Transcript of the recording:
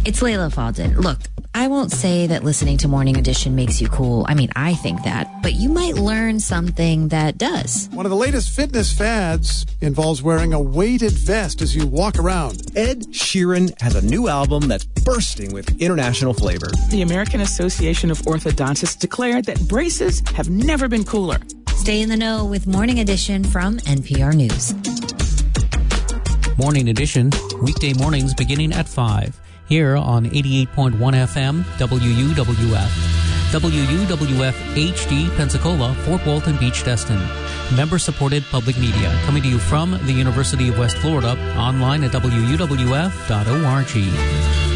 It's Layla Faldin. Look, I won't say that listening to Morning Edition makes you cool. I mean, I think that. But you might learn something that does. One of the latest fitness fads involves wearing a weighted vest as you walk around. Ed Sheeran has a new album that's bursting with international flavor. The American Association of Orthodontists declared that braces have never been cooler. Stay in the know with Morning Edition from NPR News. Morning Edition, weekday mornings beginning at 5. Here on 88.1 FM, WUWF. WUWF HD, Pensacola, Fort Walton Beach, Destin. Member-supported public media coming to you from the University of West Florida, online at WUWF.org.